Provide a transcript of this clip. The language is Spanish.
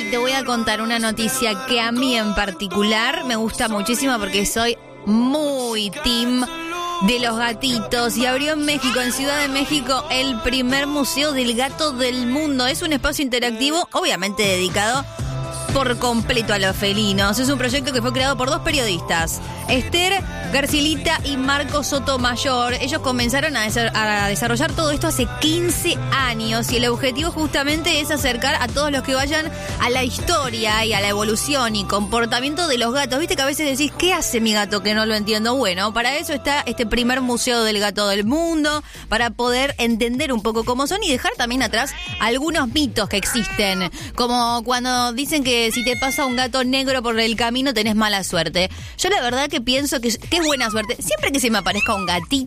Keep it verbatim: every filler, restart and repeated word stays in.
te voy a contar una noticia que a mí en particular me gusta muchísimo porque soy muy team de los gatitos y abrió en México, en Ciudad de México, el primer museo del gato del mundo. Es un espacio interactivo, obviamente dedicado por completo a los felinos. Es un proyecto que fue creado por dos periodistas, Esther Garcilita y Marco Sotomayor. Ellos comenzaron a, des- a desarrollar todo esto hace quince años y el objetivo justamente es acercar a todos los que vayan a la historia y a la evolución y comportamiento de los gatos. Viste que a veces decís, ¿qué hace mi gato que no lo entiendo? Bueno, para eso está este primer museo del gato del mundo, para poder entender un poco cómo son y dejar también atrás algunos mitos que existen, como cuando dicen que si te pasa un gato negro por el camino tenés mala suerte. Yo la verdad que pienso que, que es buena suerte. Siempre que se me aparezca un gatito